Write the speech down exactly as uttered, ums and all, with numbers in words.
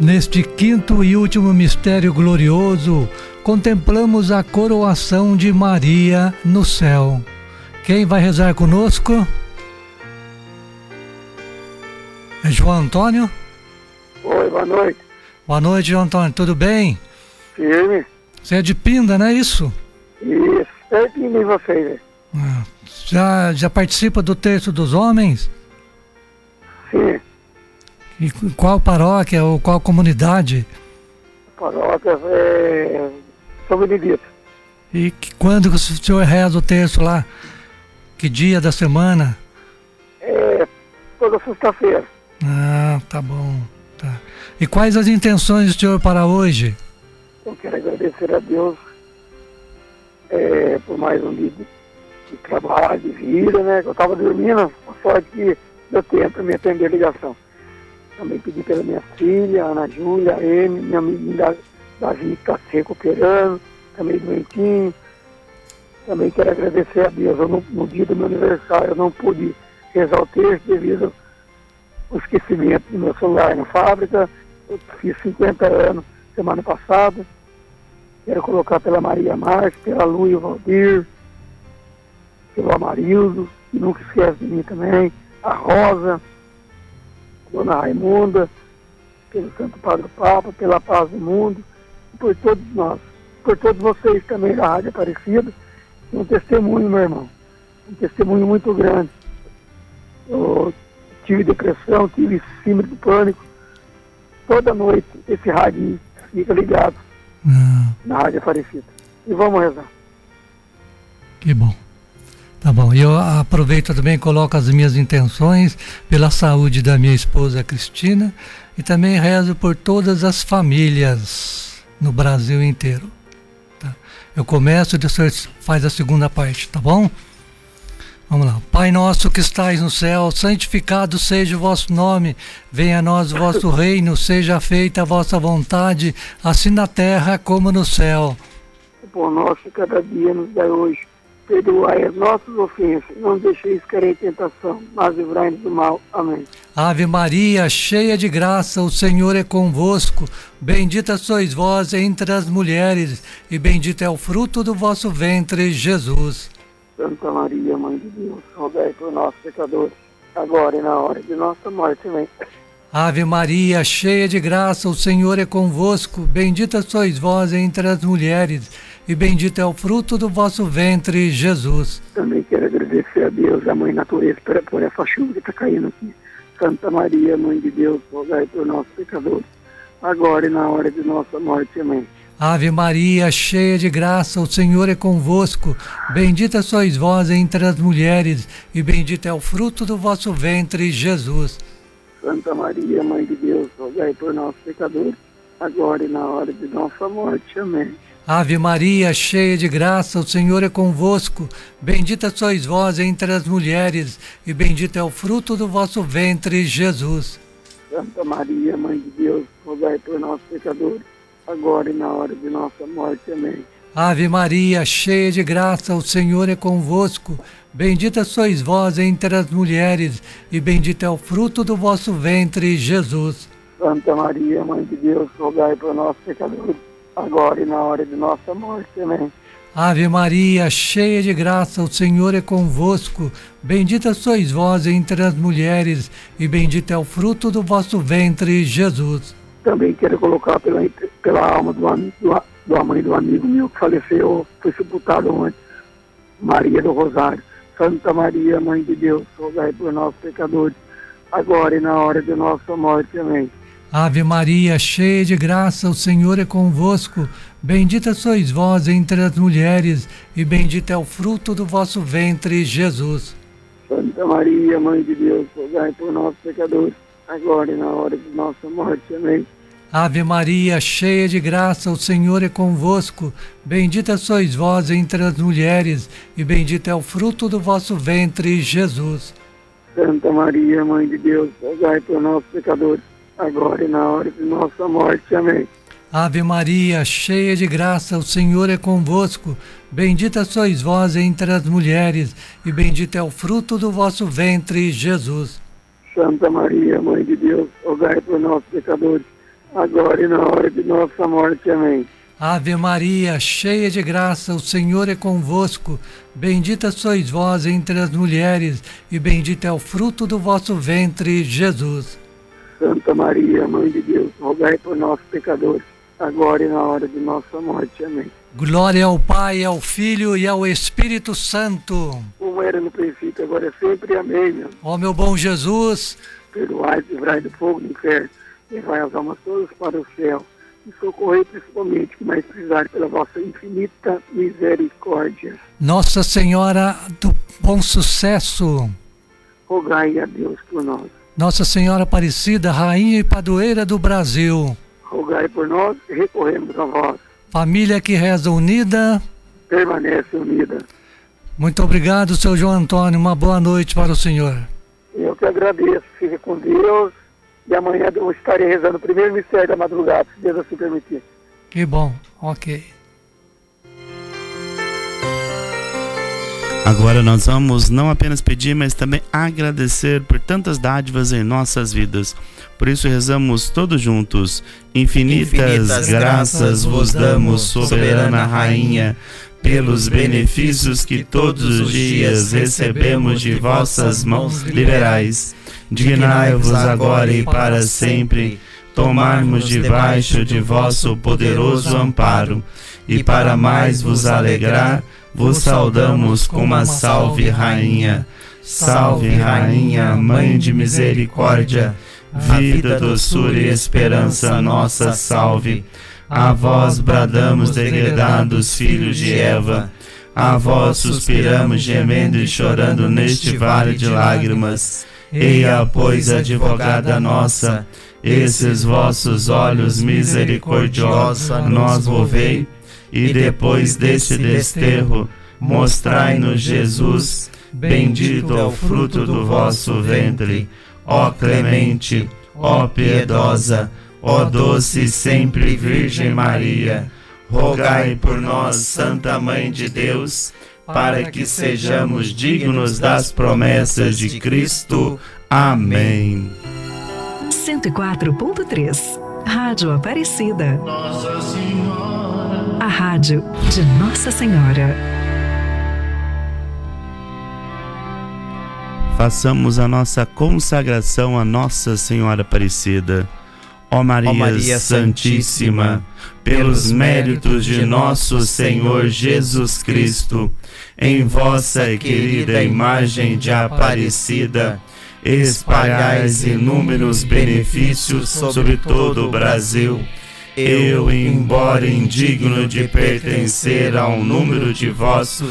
Neste quinto e último mistério glorioso, contemplamos a coroação de Maria no céu. Quem vai rezar conosco? É João Antônio? Oi, boa noite. Boa noite, João Antônio. Tudo bem? Firme. Você é de Pinda, não é isso? Isso, pertinho de vocês, né? Ah, já, já participa do Terço dos Homens? Sim. E qual paróquia ou qual comunidade? Paróquia é São Benedito. E que, quando que o senhor reza o terço lá? Que dia da semana? É toda sexta-feira. Ah, tá bom. Tá. E quais as intenções do senhor para hoje? Eu quero agradecer a Deus é, por mais um dia de, de trabalho, de vida, né? Eu estava dormindo, a sorte que deu tempo para me atender a ligação. Também pedi pela minha filha, Ana Júlia, a Amy, minha amiguinha Davi, que está se recuperando, também doentinho. Também quero agradecer a Deus. Eu não, no dia do meu aniversário eu não pude rezar o texto devido ao esquecimento do meu celular na fábrica. Eu fiz cinquenta anos semana passada. Quero colocar pela Maria Márcia, pela Lu e o Valdir, pelo Amarildo, que nunca esquece de mim também, a Rosa, Dona Raimunda, pelo Santo Padre Papa, pela paz do mundo, e por todos nós, por todos vocês também da Rádio Aparecida. Um testemunho, meu irmão, um testemunho muito grande. Eu tive depressão, tive síndrome do pânico. Toda noite esse rádio fica ligado Ah, na Rádio Aparecida. E vamos rezar. que bom. Tá bom, e eu aproveito também e coloco as minhas intenções pela saúde da minha esposa Cristina e também rezo por todas as famílias no Brasil inteiro. Tá? Eu começo e o senhor faz a segunda parte, tá bom? Vamos lá. Pai nosso que estais no céu, santificado seja o vosso nome, venha a nós o vosso reino, seja feita a vossa vontade, assim na terra como no céu. O pão nosso cada dia nos dai hoje. Perdoai as nossas ofensas, não deixeis cair em tentação, mas livrai-nos do mal. Amém. Ave Maria, cheia de graça, o Senhor é convosco. Bendita sois vós entre as mulheres, e bendito é o fruto do vosso ventre, Jesus. Santa Maria, Mãe de Deus, rogai por nós, pecadores, agora e na hora de nossa morte. Amém. Ave Maria, cheia de graça, o Senhor é convosco. Bendita sois vós entre as mulheres, e bendito é o fruto do vosso ventre, Jesus. Também quero agradecer a Deus, a Mãe Natureza, por, por essa chuva que está caindo aqui. Santa Maria, Mãe de Deus, rogai por nós, pecadores, agora e na hora de nossa morte. Amém. Ave Maria, cheia de graça, o Senhor é convosco. Bendita sois vós entre as mulheres, e bendito é o fruto do vosso ventre, Jesus. Santa Maria, Mãe de Deus, rogai por nós, pecadores, agora e na hora de nossa morte. Amém. Ave Maria, cheia de graça, o Senhor é convosco. Bendita sois vós entre as mulheres, e bendito é o fruto do vosso ventre, Jesus. Santa Maria, Mãe de Deus, rogai por nós, pecadores, agora e na hora de nossa morte. Amém. Ave Maria, cheia de graça, o Senhor é convosco. Bendita sois vós entre as mulheres, e bendito é o fruto do vosso ventre, Jesus. Santa Maria, Mãe de Deus, rogai por nós, pecadores, agora e na hora de nossa morte. Amém. Ave Maria, cheia de graça, o Senhor é convosco. Bendita sois vós entre as mulheres, e bendito é o fruto do vosso ventre, Jesus. Também quero colocar pela, pela alma do, amigo, do, da mãe do amigo meu que faleceu, foi sepultado ontem, Maria do Rosário. Santa Maria, Mãe de Deus, rogai por nós, pecadores, agora e na hora de nossa morte. Amém. Ave Maria, cheia de graça, o Senhor é convosco. Bendita sois vós entre as mulheres, e bendito é o fruto do vosso ventre, Jesus. Santa Maria, Mãe de Deus, rogai por nós, pecadores, agora e na hora de nossa morte. Amém. Ave Maria, cheia de graça, o Senhor é convosco. Bendita sois vós entre as mulheres, e bendito é o fruto do vosso ventre, Jesus. Santa Maria, Mãe de Deus, rogai por nós, pecadores, agora e na hora de nossa morte. Amém. Ave Maria, cheia de graça, o Senhor é convosco. Bendita sois vós entre as mulheres, e bendito é o fruto do vosso ventre, Jesus. Santa Maria, Mãe de Deus, rogai por nós, pecadores, agora e na hora de nossa morte. Amém. Ave Maria, cheia de graça, o Senhor é convosco. Bendita sois vós entre as mulheres, e bendito é o fruto do vosso ventre, Jesus. Santa Maria, Mãe de Deus, rogai por nós, pecadores, agora e na hora de nossa morte. Amém. Glória ao Pai, ao Filho e ao Espírito Santo. Como era no princípio, agora é sempre. Amém. Ó meu bom Jesus, perdoai, livrai do fogo do inferno, levai as almas todas para o céu, e socorrei principalmente que mais precisar pela vossa infinita misericórdia. Nossa Senhora do Bom Sucesso, rogai a Deus por nós. Nossa Senhora Aparecida, Rainha e Padroeira do Brasil, rogai por nós e recorremos a vós. Família que reza unida, permanece unida. Muito obrigado, seu João Antônio, uma boa noite para o senhor. Eu que agradeço, fique com Deus, e amanhã eu estarei rezando o primeiro mistério da madrugada, se Deus assim permitir. Que bom, ok. Agora nós vamos não apenas pedir, mas também agradecer por tantas dádivas em nossas vidas. Por isso rezamos todos juntos. Infinitas, Infinitas graças vos damos, soberana Rainha, pelos benefícios que todos os dias recebemos de vossas mãos liberais. Dignai-vos agora e para sempre tomarmos debaixo de vosso poderoso amparo, e para mais vos alegrar, vos saudamos com uma salve, Rainha. Salve, Rainha, Mãe de misericórdia, vida, doçura e esperança nossa, salve. A vós bradamos, degredados filhos de Eva, a vós suspiramos, gemendo e chorando neste vale de lágrimas. Eia, pois, advogada nossa, esses vossos olhos misericordiosos nós volvei, e depois deste desterro, mostrai-nos Jesus, bendito é o fruto do vosso ventre. Ó clemente, ó piedosa, ó doce e sempre Virgem Maria, rogai por nós, Santa Mãe de Deus, para que sejamos dignos das promessas de Cristo. Amém. cento e quatro ponto três Rádio Aparecida. Nossa Senhora. A rádio de Nossa Senhora. Façamos a nossa consagração a Nossa Senhora Aparecida. Ó Maria, Ó Maria Santíssima, pelos méritos de nosso Senhor Jesus Cristo, em vossa querida imagem de Aparecida, espalhais inúmeros benefícios sobre todo o Brasil. Eu, embora indigno de pertencer ao número de vossos